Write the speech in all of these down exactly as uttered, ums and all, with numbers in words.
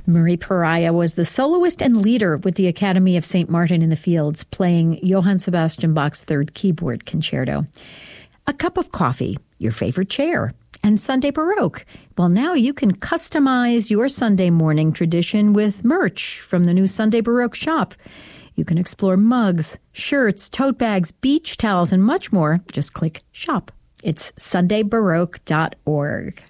Marie Pariah was the soloist and leader with the Academy of Saint Martin in the Fields, playing Johann Sebastian Bach's Third Keyboard Concerto. A cup of coffee, your favorite chair, and Sunday Baroque. Well, now you can customize your Sunday morning tradition with merch from the new Sunday Baroque shop. You can explore mugs, shirts, tote bags, beach towels, and much more. Just click shop. It's sunday baroque dot org.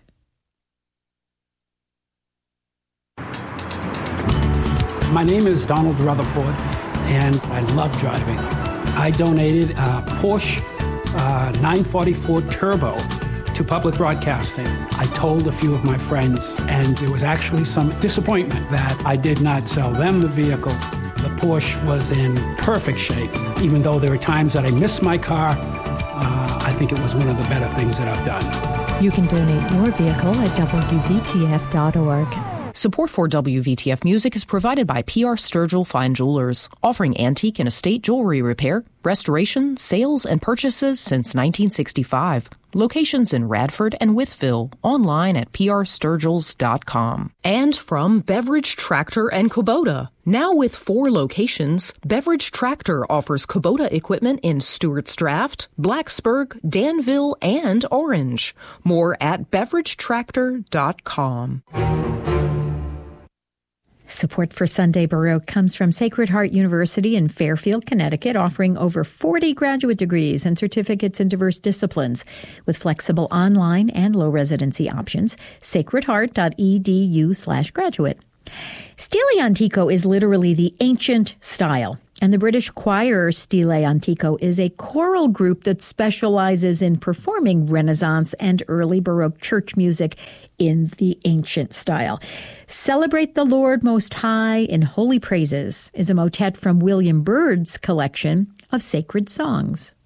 My name is Donald Rutherford, and I love driving. I donated a Porsche uh, nine forty-four Turbo to public broadcasting. I told a few of my friends, and there was actually some disappointment that I did not sell them the vehicle. The Porsche was in perfect shape. Even though there were times that I missed my car, uh, I think it was one of the better things that I've done. You can donate your vehicle at W V T F dot org. Support for W V T F Music is provided by P R Sturgill Fine Jewelers, offering antique and estate jewelry repair, restoration, sales, and purchases since nineteen sixty-five. Locations in Radford and Wytheville, online at P R Sturgills dot com. And from Beverage Tractor and Kubota. Now with four locations, Beverage Tractor offers Kubota equipment in Stewart's Draft, Blacksburg, Danville, and Orange. More at beverage tractor dot com. Support for Sunday Baroque comes from Sacred Heart University in Fairfield, Connecticut, offering over forty graduate degrees and certificates in diverse disciplines with flexible online and low residency options. sacred heart dot e d u slash graduate. Stile Antico is literally the ancient style, and the British choir Stile Antico is a choral group that specializes in performing Renaissance and early Baroque church music in the ancient style. Celebrate the Lord Most High in Holy Praises is a motet from William Byrd's collection of sacred songs.